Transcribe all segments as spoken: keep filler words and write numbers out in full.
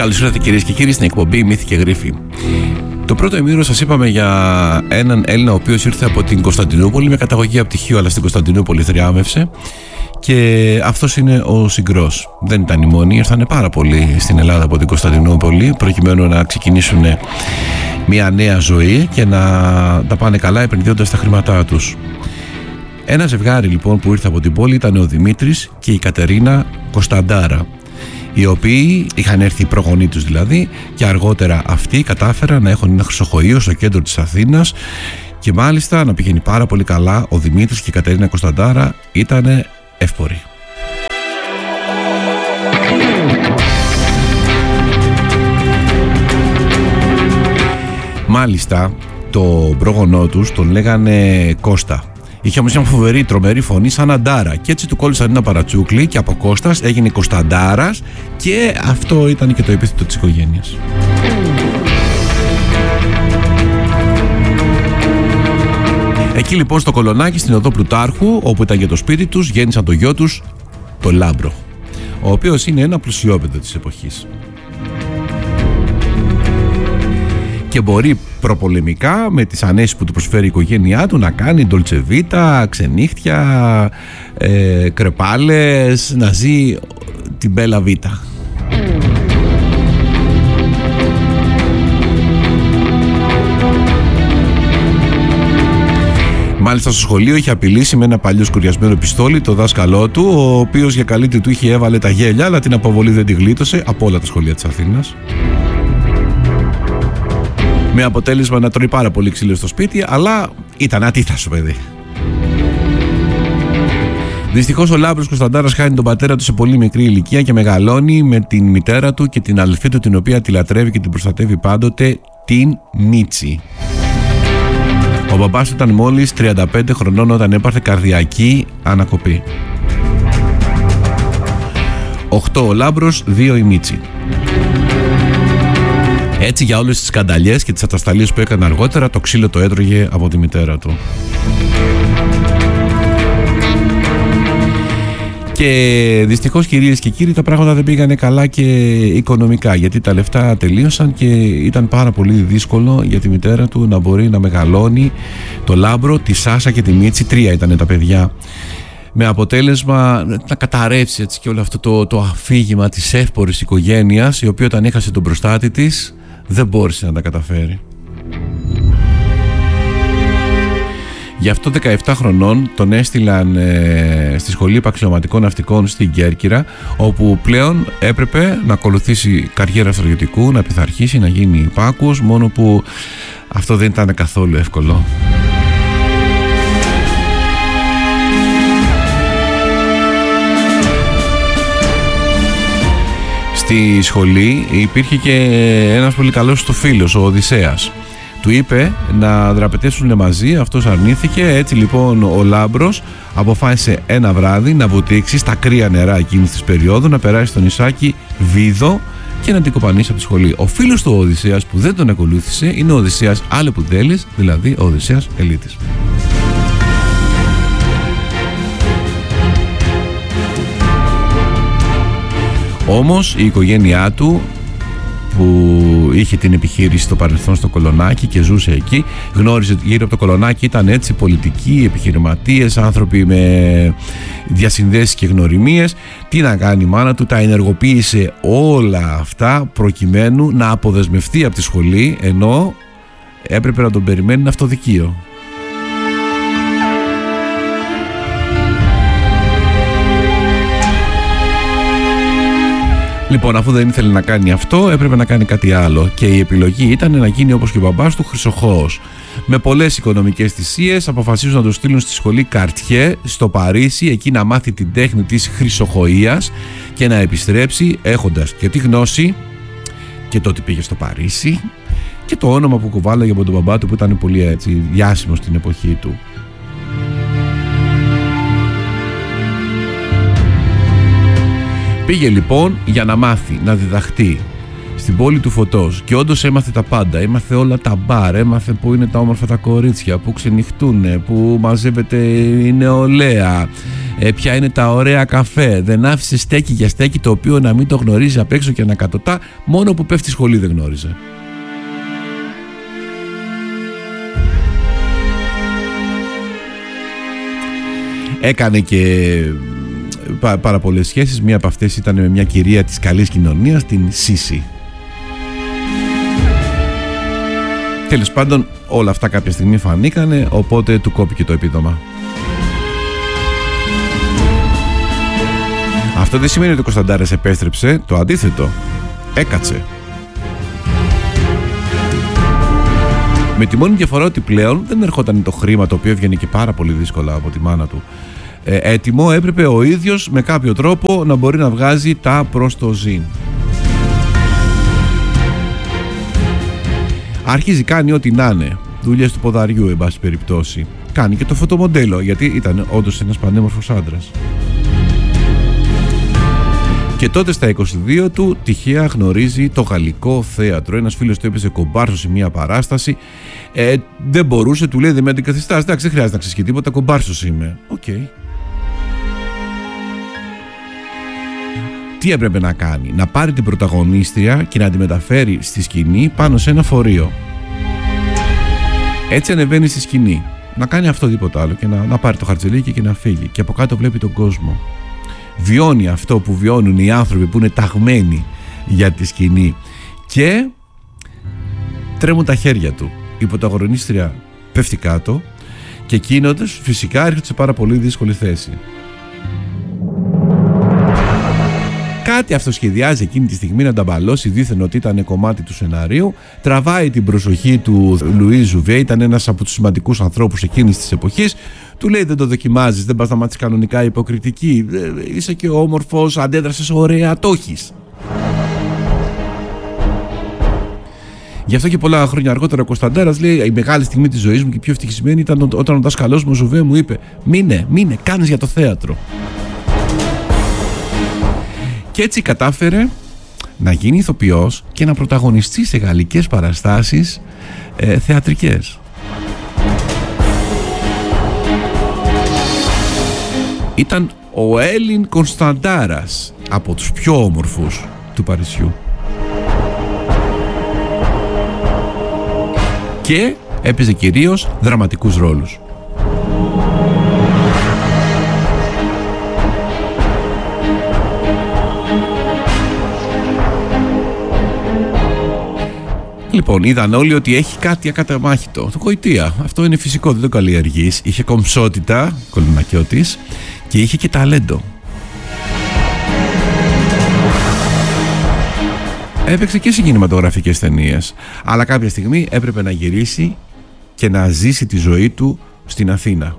Καλώς ήρθατε κυρίες και κύριοι στην εκπομπή Μύθοι και Γρίφοι. Το πρώτο ημίρο σας είπαμε για έναν Έλληνα ο οποίος ήρθε από την Κωνσταντινούπολη με καταγωγή από Τυχείο, αλλά στην Κωνσταντινούπολη θριάμβευσε. Και αυτός είναι ο Συγκρός. Δεν ήταν οι μόνοι, ήρθαν πάρα πολλοί στην Ελλάδα από την Κωνσταντινούπολη προκειμένου να ξεκινήσουν μια νέα ζωή και να τα πάνε καλά επενδύοντας τα χρήματά τους. Ένα ζευγάρι λοιπόν που ήρθε από την πόλη ήταν ο Δημήτρης και η Κατερίνα Κωνσταντάρα, οι οποίοι είχαν έρθει οι προγονείς τους δηλαδή, και αργότερα αυτοί κατάφεραν να έχουν ένα χρυσοχοείο στο κέντρο της Αθήνας και μάλιστα να πηγαίνει πάρα πολύ καλά. Ο Δημήτρης και η Κατερίνα Κωνσταντάρα ήταν εύποροι. Μάλιστα το πρόγονό τους τον λέγανε Κώστα. Είχε όμως μια φοβερή τρομερή φωνή σαν Αντάρα και έτσι του κόλλησαν ένα παρατσούκλι και από Κώστας έγινε Κωνσταντάρας και αυτό ήταν και το επίθετο της οικογένειας. Εκεί λοιπόν στο Κολονάκι, στην οδό Πλουτάρχου, όπου ήταν για το σπίτι τους, γέννησαν το γιο τους, το Λάμπρο, ο οποίος είναι ένα πλουσιόπεδο της εποχής. Και μπορεί προπολεμικά με τις ανέσεις που του προσφέρει η οικογένειά του να κάνει ντολτσεβίτα, ξενύχτια, ε, κρεπάλες, να ζει την μπέλα βίτα. Μάλιστα στο σχολείο είχε απειλήσει με ένα παλιό σκουριασμένο πιστόλι το δάσκαλό του, ο οποίος για καλύτη του είχε έβαλε τα γέλια, αλλά την αποβολή δεν τη γλίτωσε από όλα τα σχολεία της Αθήνας. Με αποτέλεσμα να τρώει πάρα πολύ ξύλο στο σπίτι, αλλά ήταν ατίθασο παιδί. Δυστυχώς ο Λάμπρος Κωνσταντάρας χάνει τον πατέρα του σε πολύ μικρή ηλικία και μεγαλώνει με την μητέρα του και την αδελφή του, την οποία τη λατρεύει και την προστατεύει πάντοτε, την Μίτσι. Ο μπαμπάς του ήταν μόλις τριάντα πέντε χρονών όταν έπαθε καρδιακή ανακοπή. οκτώ ο Λάμπρος, δύο η Μίτσι. Έτσι για όλες τις σκανταλιές και τις ατασταλίες που έκανε αργότερα, το ξύλο το έτρωγε από τη μητέρα του. Και δυστυχώς κυρίες και κύριοι, τα πράγματα δεν πήγανε καλά και οικονομικά, γιατί τα λεφτά τελείωσαν και ήταν πάρα πολύ δύσκολο για τη μητέρα του να μπορεί να μεγαλώνει το Λάμπρο, τη Σάσα και τη Μίτσι. Τρία ήταν τα παιδιά. Με αποτέλεσμα να καταρρεύσει έτσι και όλο αυτό το, το αφήγημα της εύπορης οικογένειας, η οποία όταν έχασε τον προστάτη της δεν μπόρεσε να τα καταφέρει. Γι' αυτό δεκαεπτά χρονών τον έστειλαν ε, στη Σχολή Επαξιωματικών Ναυτικών στην Κέρκυρα, όπου πλέον έπρεπε να ακολουθήσει καριέρα στρατιωτικού, να πειθαρχήσει, να γίνει υπάκουος, μόνο που αυτό δεν ήταν καθόλου εύκολο. Στη σχολή υπήρχε και ένας πολύ καλός του φίλος, ο Οδυσσέας. Του είπε να δραπετεύσουν μαζί, αυτός αρνήθηκε. Έτσι λοιπόν ο Λάμπρος αποφάσισε ένα βράδυ να βουτήξει στα κρύα νερά εκείνης της περίοδου, να περάσει στο νησάκι Βίδο και να την κοπανίσει από τη σχολή. Ο φίλος του ο Οδυσσέας που δεν τον ακολούθησε είναι ο Οδυσσέας Αλεπουδέλης, δηλαδή ο Οδυσσέας Ελίτης. Όμως η οικογένειά του, που είχε την επιχείρηση στο παρελθόν στο Κολονάκι και ζούσε εκεί, γνώριζε γύρω από το Κολονάκι, ήταν έτσι πολιτικοί, επιχειρηματίες, άνθρωποι με διασυνδέσεις και γνωριμίες. Τι να κάνει η μάνα του, τα ενεργοποίησε όλα αυτά προκειμένου να αποδεσμευτεί από τη σχολή, ενώ έπρεπε να τον περιμένει αυτοδικείο. Λοιπόν, αφού δεν ήθελε να κάνει αυτό, έπρεπε να κάνει κάτι άλλο. Και η επιλογή ήταν να γίνει όπως και ο μπαμπάς του, χρυσοχώος. Με πολλές οικονομικές θυσίες αποφασίζουν να το στείλουν στη σχολή Καρτιέ στο Παρίσι, εκεί να μάθει την τέχνη της χρυσοχοΐας και να επιστρέψει έχοντας και τη γνώση και το ότι πήγε στο Παρίσι και το όνομα που κουβάλαγε από τον μπαμπά του, που ήταν πολύ έτσι διάσημο στην εποχή του. Πήγε λοιπόν για να μάθει, να διδαχτεί στην πόλη του φωτός και όντως έμαθε τα πάντα. Έμαθε όλα τα μπαρ, έμαθε που είναι τα όμορφα τα κορίτσια, που ξενυχτούνε, που μαζεύεται η νεολαία, ε, ποια είναι τα ωραία καφέ. Δεν άφησε στέκι για στέκι το οποίο να μην το γνωρίζει απ' έξω και να κατωτά, μόνο που πέφτει σχολή δεν γνώριζε. Έκανε και πάρα πολλές σχέσεις. Μία από αυτές ήταν με μια κυρία της καλής κοινωνίας, την Σύση. Τέλος πάντων, όλα αυτά κάποια στιγμή φανήκανε, οπότε του κόπηκε το επίδομα. Αυτό δεν σημαίνει ότι ο Κωνσταντάρας επέστρεψε, το αντίθετο, έκατσε. Με τη μόνη διαφορά ότι πλέον δεν ερχόταν το χρήμα, το οποίο έβγαινε και πάρα πολύ δύσκολα από τη μάνα του ε, έτοιμο, έπρεπε ο ίδιος με κάποιο τρόπο να μπορεί να βγάζει τα προς το ζήν. Αρχίζει, κάνει ό,τι να είναι, δουλειές του ποδαριού εν πάση περιπτώσει. Κάνει και το φωτομοντέλο, γιατί ήταν όντως ένας πανέμορφος άντρας. Και τότε στα είκοσι δύο του τυχαία γνωρίζει το Γαλλικό Θέατρο. Ένας φίλος του έπαιζε κομπάρσο σε μια παράσταση. Ε, δεν μπορούσε, του λέει δεν με αντικαθιστάς. Εντάξει, δεν χρειάζεται να ξέρεις και τίποτα, κομπάρσος είμαι. Οκ. Okay. Τι έπρεπε να κάνει? Να πάρει την πρωταγωνίστρια και να τη μεταφέρει στη σκηνή πάνω σε ένα φορείο. Έτσι ανεβαίνει στη σκηνή. Να κάνει αυτό, τίποτα άλλο, και να, να πάρει το χαρτζελίκι και να φύγει. Και από κάτω βλέπει τον κόσμο. Βιώνει αυτό που βιώνουν οι άνθρωποι που είναι ταγμένοι για τη σκηνή. Και τρέμουν τα χέρια του. Η πρωταγωνίστρια πέφτει κάτω και εκείνος φυσικά έρχεται σε πάρα πολύ δύσκολη θέση. Κάτι αυτοσχεδιάζει εκείνη τη στιγμή να τα μπαλώσει, δήθεν ότι ήταν κομμάτι του σεναρίου. Τραβάει την προσοχή του Λουί Ζουβιέ, ήταν ένας από τους σημαντικούς ανθρώπους εκείνης της εποχής. Του λέει δεν το δοκιμάζεις, δεν πας να μάθεις κανονικά υποκριτική, είσαι και όμορφος, αντέδρασες ωραία, το έχεις. Γι' αυτό και πολλά χρόνια αργότερα ο Κωνσταντάρας λέει: η μεγάλη στιγμή της ζωής μου και η πιο ευτυχισμένη ήταν όταν ο δάσκαλός μου ο Ζουβιέ μου είπε: Μείνε, μείνε, κάνεις για το θέατρο. Και έτσι κατάφερε να γίνει ηθοποιός και να πρωταγωνιστεί σε γαλλικές παραστάσεις ε, θεατρικές. Ήταν ο Έλλην Κωνσταντάρας, από τους πιο όμορφους του Παρισιού. Και έπαιζε κυρίως δραματικούς ρόλους. Λοιπόν, είδαν όλοι ότι έχει κάτι ακαταμάχητο. Το γοητεία. Αυτό είναι φυσικό, δεν το καλλιεργείς. Είχε κομψότητα, κολυμακιώτης, και είχε και ταλέντο. Έπαιξε και σε κινηματογραφικές ταινίες. Αλλά κάποια στιγμή έπρεπε να γυρίσει και να ζήσει τη ζωή του στην Αθήνα.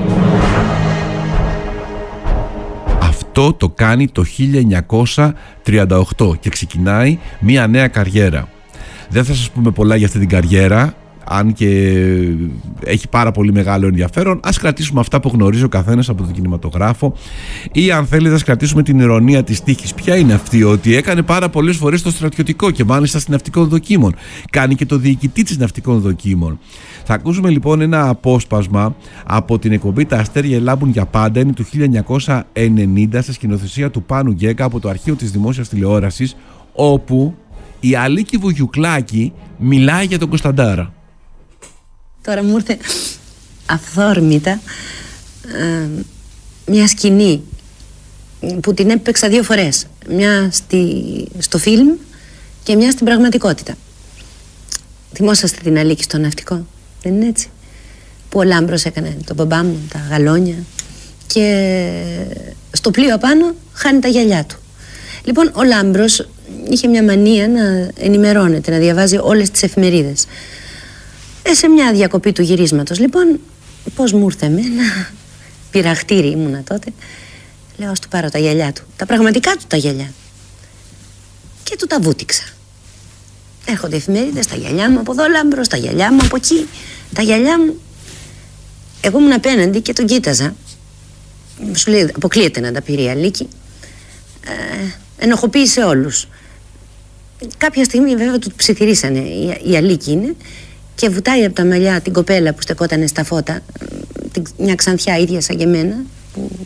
Αυτό το κάνει το χίλια εννιακόσια τριάντα οκτώ και ξεκινάει μια νέα καριέρα. Δεν θα σας πούμε πολλά για αυτή την καριέρα, αν και έχει πάρα πολύ μεγάλο ενδιαφέρον. Ας κρατήσουμε αυτά που γνωρίζει ο καθένας από τον κινηματογράφο, ή αν θέλετε ας κρατήσουμε την ηρωνία της τύχης. Ποια είναι αυτή? Ότι έκανε πάρα πολλές φορές το στρατιωτικό και μάλιστα στην ναυτικών δοκίμων. Κάνει και το διοικητή της ναυτικών δοκίμων. Θα ακούσουμε λοιπόν ένα απόσπασμα από την εκπομπή «Τα αστέρια ελάμπουν για πάντα». Είναι του χίλια εννιακόσια ενενήντα, σε σκηνοθεσία του Πάνου Γκέκα, από το αρχείο της δημόσιας τηλεόρασης, όπου η Αλίκη Βουγιουκλάκη μιλάει για τον Κωνσταντάρα. Τώρα μου ήρθε αυθόρμητα ε, μια σκηνή που την έπαιξα δύο φορές. Μια στη, στο φιλμ και μια στην πραγματικότητα. Θυμόσαστε την Αλίκη στο ναυτικό, δεν είναι έτσι? Που ο Λάμπρος έκανε τον μπαμπά μου, τα γαλόνια, και στο πλοίο απάνω χάνει τα γυαλιά του. Λοιπόν, ο Λάμπρος είχε μια μανία να ενημερώνεται, να διαβάζει όλες τις εφημερίδες. Ε, σε μια διακοπή του γυρίσματος, λοιπόν, πώς μου ήρθε εμένα, πειραχτήρι ήμουνα τότε, λέω ας του πάρω τα γυαλιά του, τα πραγματικά του τα γυαλιά, και του τα βούτυξα. Έρχονται εφημερίδες, τα γυαλιά μου από εδώ, Λάμπρος, τα γυαλιά μου από εκεί, τα γυαλιά μου. Εγώ ήμουν απέναντι και τον κοίταζα. Σου λέει αποκλείεται να τα πήρε η Αλίκη. Ε, ενοχοποίησε όλους. Κάποια στιγμή βέβαια του ψιθυρίσανε, η, η Αλίκη είναι, και βουτάει από τα μαλλιά την κοπέλα που στεκότανε στα φώτα, την, μια ξανθιά ίδια σαν και εμένα, που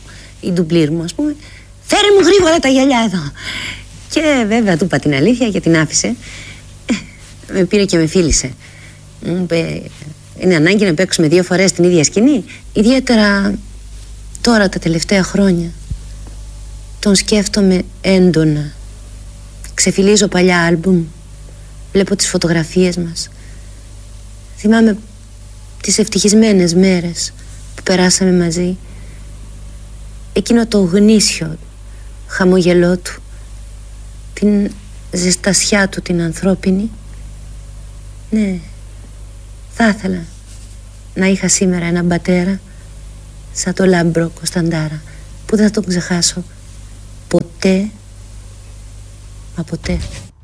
η ντουμπλίρ μου, ας πούμε, φέρε μου γρήγορα τα γυαλιά εδώ. Και βέβαια του είπα την αλήθεια και την άφησε. Με πήρε και με φίλησε. Μου είπε, είναι ανάγκη να παίξουμε δύο φορές την ίδια σκηνή? Ιδιαίτερα τώρα τα τελευταία χρόνια τον σκέφτομαι έντονα. Ξεφυλίζω παλιά άλμπουμ, βλέπω τις φωτογραφίες μας. Θυμάμαι τις ευτυχισμένες μέρες που περάσαμε μαζί. Εκείνο το γνήσιο χαμογελό του, την ζεστασιά του την ανθρώπινη. Ναι, θα ήθελα να είχα σήμερα έναν πατέρα σαν το Λάμπρο Κωνσταντάρα, που δεν θα τον ξεχάσω ποτέ, μα ποτέ.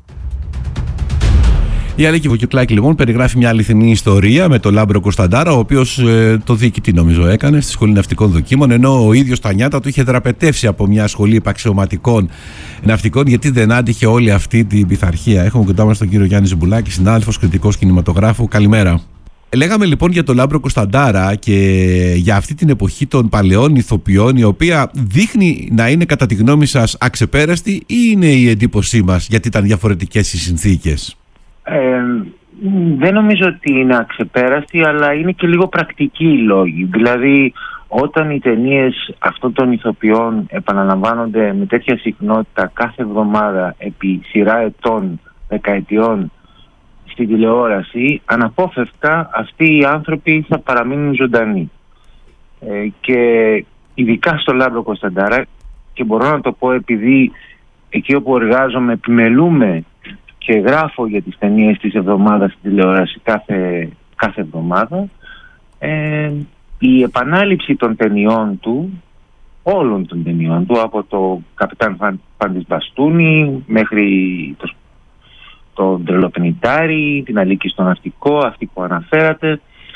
Η Αλίκη Βουκιουκλάκη λοιπόν περιγράφει μια αληθινή ιστορία με τον Λάμπρο Κωνσταντάρα, ο οποίος ε, το διοικητή νομίζω έκανε στη Σχολή Ναυτικών Δοκίμων, ενώ ο ίδιος τα νιάτα του είχε δραπετεύσει από μια σχολή επαξιωματικών ναυτικών, γιατί δεν άντυχε όλη αυτή την πειθαρχία. Έχουμε κοντά μας τον κύριο Γιάννη Ζιμπουλάκη, συνάδελφος, κριτικός κινηματογράφου. Καλημέρα. Λέγαμε λοιπόν για τον Λάμπρο Κωνσταντάρα και για αυτή την εποχή των παλαιών ηθοποιών, η οποία δείχνει να είναι κατά τη γνώμη σας αξεπέραστη, ή είναι η εντύπωσή μας γιατί ήταν διαφορετικές οι συνθήκες? Ε, δεν νομίζω ότι είναι αξεπέραστη, αλλά είναι και λίγο πρακτική οι λόγοι. Δηλαδή, όταν οι ταινίες αυτών των ηθοποιών επαναλαμβάνονται με τέτοια συχνότητα κάθε εβδομάδα επί σειρά ετών, δεκαετιών στην τηλεόραση, αναπόφευκτα αυτοί οι άνθρωποι θα παραμείνουν ζωντανοί. Ε, και ειδικά στο Λάμπρο Κωνσταντάρα, και μπορώ να το πω επειδή εκεί όπου εργάζομαι επιμελούμε και γράφω για τις ταινίες της εβδομάδας στην τηλεόραση κάθε, κάθε εβδομάδα, ε, η επανάληψη των ταινιών του, όλων των ταινιών του, από το Καπιτάν Φαντισμπαστούνι μέχρι το, το Τρελοπενιτάρι, την Αλίκη στο Ναυτικό, αυτή που αναφέρατε,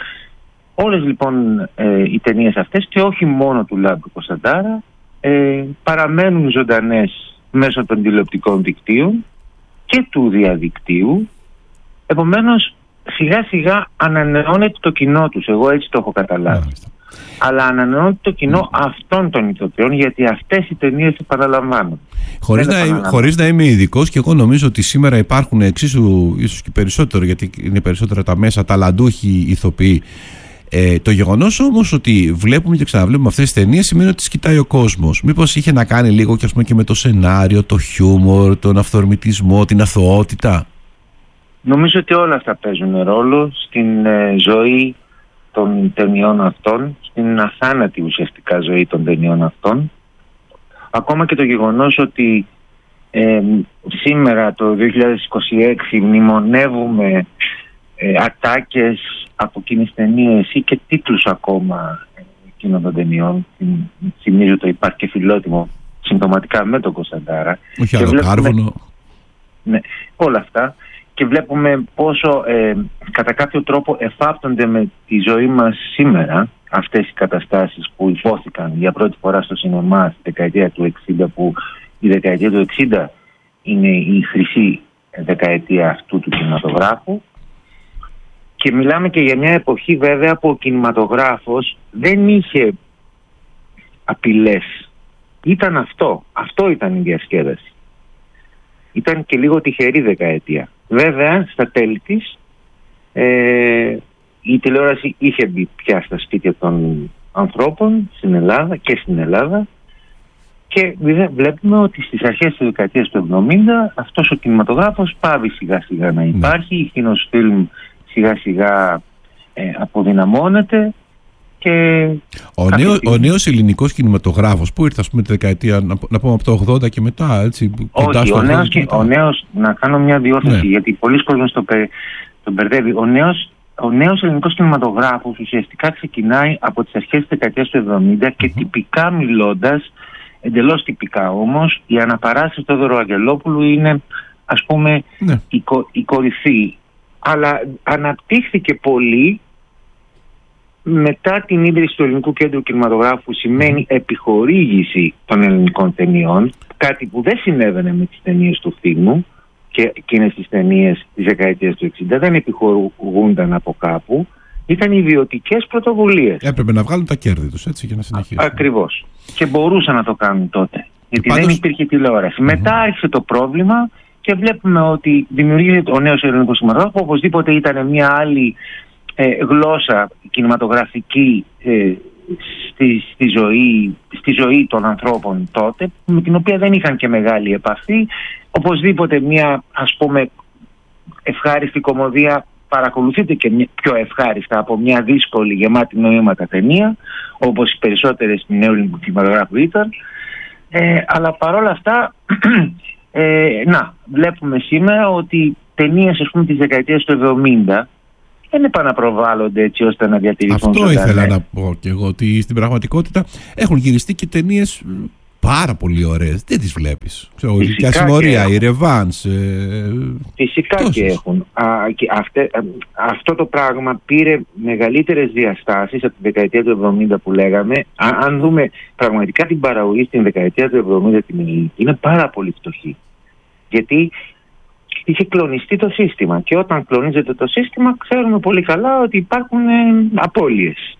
όλες λοιπόν ε, οι ταινίες αυτές, και όχι μόνο του Λάμπρου Κωνσταντάρα, ε, παραμένουν ζωντανές μέσω των τηλεοπτικών δικτύων και του διαδικτύου. Επομένως σιγά σιγά ανανεώνεται το κοινό τους, εγώ έτσι το έχω καταλάβει. Yeah. Αλλά ανανεώνεται το κοινό yeah. αυτών των ηθοποιών, γιατί αυτές οι ταινίες επαναλαμβάνουν. Χωρίς να, χωρίς να είμαι ειδικός, και εγώ νομίζω ότι σήμερα υπάρχουν εξίσου, ίσως και περισσότερο, γιατί είναι περισσότερα τα μέσα, ταλαντούχοι ηθοποιοί. Ε, το γεγονός όμως ότι βλέπουμε και ξαναβλέπουμε αυτές τις ταινίες σημαίνει ότι τις κοιτάει ο κόσμος. Μήπως είχε να κάνει λίγο και, ας πούμε, και με το σενάριο, το χιούμορ, τον αυθορμητισμό, την αθωότητα? Νομίζω ότι όλα αυτά παίζουν ρόλο στην ε, ζωή των ταινιών αυτών, στην αθάνατη ουσιαστικά ζωή των ταινιών αυτών. Ακόμα και το γεγονός ότι ε, σήμερα το δύο χιλιάδες είκοσι έξι μνημονεύουμε ε, ατάκες από εκείνες ταινίες ή και τίτλους ακόμα εκείνων των ταινιών. Θυμίζω το Υπάρχει και Φιλότιμο συμπτωματικά με τον Κωνσταντάρα. Όχι άλλο κάρβουνο. Ναι, όλα αυτά. Και βλέπουμε πόσο ε, κατά κάποιο τρόπο εφάπτονται με τη ζωή μας σήμερα αυτές οι καταστάσεις που υπόθηκαν για πρώτη φορά στο σινεμά στη δεκαετία του εξήντα, που η δεκαετία του εξήντα είναι η χρυσή δεκαετία αυτού του κινηματογράφου. Και μιλάμε και για μια εποχή βέβαια που ο κινηματογράφος δεν είχε απειλές. Ήταν αυτό. Αυτό ήταν η διασκέδαση. Ήταν και λίγο τυχερή δεκαετία. Βέβαια, στα τέλη της, ε, η τηλεόραση είχε μπει πια στα σπίτια των ανθρώπων στην Ελλάδα και στην Ελλάδα, και βλέπουμε ότι στις αρχές της δεκαετίας του εβδομήντα αυτός ο κινηματογράφος πάβει σιγά σιγά να υπάρχει, η κινοσφίλμ σιγά σιγά ε, αποδυναμώνεται. Και ο, νέος, ο νέος ελληνικός κινηματογράφος που ήρθε, ας πούμε, τη δεκαετία, να, να πούμε από το ογδόντα και μετά, έτσι? Όχι, ο νέος, και, ο νέος, να κάνω μια διόρθωση, ναι. γιατί πολλοί κόσμος το, τον μπερδεύει. Ο νέος, ο νέος ελληνικός κινηματογράφος ουσιαστικά ξεκινάει από τις αρχές της δεκαετίας του εβδομήντα και mm-hmm. τυπικά μιλώντας, εντελώς τυπικά όμως, η αναπαράσταση του Θόδωρου Αγγελόπουλου είναι, ας πούμε, ναι. η, η κορυφή. Αλλά αναπτύχθηκε πολύ μετά την ίδρυση του Ελληνικού Κέντρου Κινηματογράφου, που σημαίνει επιχορήγηση των ελληνικών ταινιών, κάτι που δεν συνέβαινε με τις ταινίες του Θήμου και εκείνες τις ταινίες της δεκαετίας του εξήντα, δεν επιχορηγούνταν από κάπου, ήταν ιδιωτικές πρωτοβουλίες. Έπρεπε να βγάλουν τα κέρδη τους, έτσι, για να συνεχίσουν. Ακριβώς. Και μπορούσαν να το κάνουν τότε. Γιατί Πάντως... δεν υπήρχε τηλεόραση. Mm-hmm. Μετά άρχισε το πρόβλημα και βλέπουμε ότι δημιουργείται ο νέος ελληνικός κινηματογράφος, που οπωσδήποτε ήταν μια άλλη ε, γλώσσα κινηματογραφική ε, στη, στη, ζωή, στη ζωή των ανθρώπων τότε, με την οποία δεν είχαν και μεγάλη επαφή. Οπωσδήποτε μια, ας πούμε, ευχάριστη κωμωδία παρακολουθείται και πιο ευχάριστα από μια δύσκολη γεμάτη νοήματα ταινία, όπως οι περισσότερες του νέου ελληνικού κινηματογράφου ήταν. Ε, αλλά παρόλα αυτά, ε, να, βλέπουμε σήμερα ότι ταινίες, ας πούμε, της δεκαετίας του εβδομήντα δεν επαναπροβάλλονται έτσι ώστε να διατηρηθούν. Αυτό ήθελα να πω και εγώ, ότι στην πραγματικότητα έχουν γυριστεί και ταινίες πάρα πολύ ωραίες. Δεν τις βλέπεις. Ξέρω, η Κασιμωρία, η Ρεβάνς. Ε, Φυσικά τόσες. Και έχουν. Α, και αυτε, αυτό το πράγμα πήρε μεγαλύτερες διαστάσεις από τη δεκαετία του εβδομήντα που λέγαμε. Α, αν δούμε πραγματικά την παραγωγή στην δεκαετία του εβδομήντα την ελληνική, είναι πάρα πολύ φτωχή. Γιατί είχε κλονιστεί το σύστημα. Και όταν κλονίζεται το σύστημα, ξέρουμε πολύ καλά ότι υπάρχουν ε, απώλειες.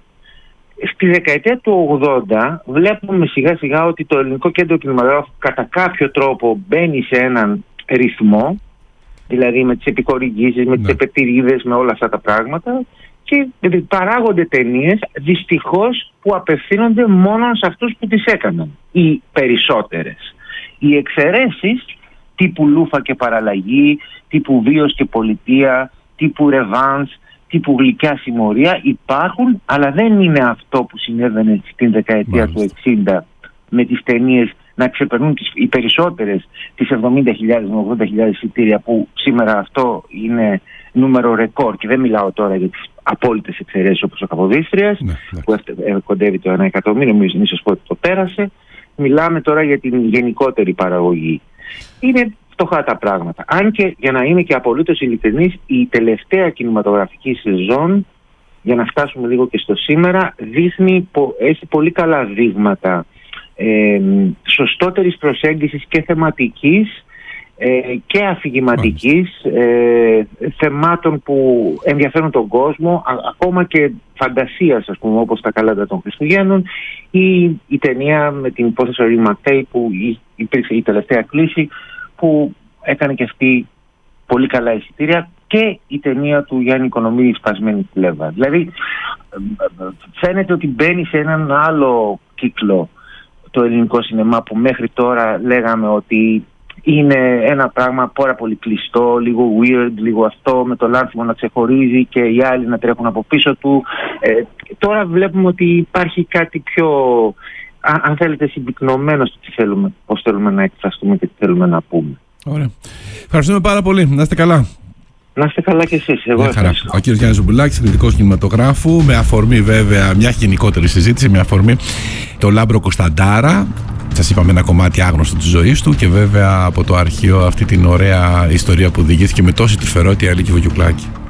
Στη δεκαετία του ογδόντα βλέπουμε σιγά σιγά ότι το ελληνικό κέντρο κινηματογράφου κατά κάποιο τρόπο μπαίνει σε έναν ρυθμό, δηλαδή με τις επιχορηγήσεις, με ναι. τις επετηρίδες, με όλα αυτά τα πράγματα, και παράγονται ταινίες δυστυχώς που απευθύνονται μόνο σε αυτούς που τις έκαναν, οι περισσότερες. Οι εξαιρέσεις τύπου Λούφα και Παραλλαγή, τύπου Βίος και Πολιτεία, τύπου Ρεβάνς, τύπου Γλυκιά Συμμορία υπάρχουν, αλλά δεν είναι αυτό που συνέβαινε στην δεκαετία Μάλιστα. του εξήντα με τις ταινίες να ξεπερνούν τις, οι περισσότερες τις εβδομήντα χιλιάδες με ογδόντα χιλιάδες εισιτήρια, που σήμερα αυτό είναι νούμερο ρεκόρ, και δεν μιλάω τώρα για τις απόλυτες εξαιρέσεις όπως ο Καποδίστριας, ναι, ναι. που κοντεύει το ένα εκατομμύριο, μην σας πω ότι το πέρασε. Μιλάμε τώρα για την γενικότερη παραγωγή. Είναι φτωχά τα πράγματα. Αν και, για να είμαι και απολύτως ειλικρινής, η τελευταία κινηματογραφική σεζόν, για να φτάσουμε λίγο και στο σήμερα, δείχνει, έχει πολύ καλά δείγματα ε, σωστότερης προσέγγισης και θεματικής ε, και αφηγηματικής ε, θεμάτων που ενδιαφέρουν τον κόσμο, α, ακόμα και φαντασίας, ας πούμε, όπως τα καλάντα των Χριστουγέννων, ή η ταινία με την υπόθεση Ορί Ματέι που υπήρξε η τελευταία κλίση, που έκανε και αυτή πολύ καλά εισιτήρια, και η ταινία του Γιάννη Οικονομίδη, Σπασμένη Φλέβα. Δηλαδή φαίνεται ότι μπαίνει σε έναν άλλο κύκλο το ελληνικό σινεμά, που μέχρι τώρα λέγαμε ότι είναι ένα πράγμα πάρα πολύ κλειστό, λίγο weird, λίγο αυτό, με το Λάνθιμο να ξεχωρίζει και οι άλλοι να τρέχουν από πίσω του. Ε, τώρα βλέπουμε ότι υπάρχει κάτι πιο, αν, αν θέλετε, συμπυκνωμένο στο τι θέλουμε, πώς θέλουμε να εκφραστούμε και τι θέλουμε να πούμε. Ωραία. Ευχαριστούμε πάρα πολύ. Να είστε καλά. Να είστε καλά κι εσείς. Εγώ ευχαριστώ. Ο κύριος Γιάννης Ζουμπουλάκης, κριτικός κινηματογράφου, με αφορμή βέβαια μια γενικότερη συζήτηση, με αφορμή το Λάμπρο Κωνσταντάρα. Σας είπαμε ένα κομμάτι άγνωστο της ζωής του, και βέβαια από το αρχείο αυτή την ωραία ιστορία που διηγήθηκε με τόση τρυφερότητα η Αλίκη Βογιουκλάκη.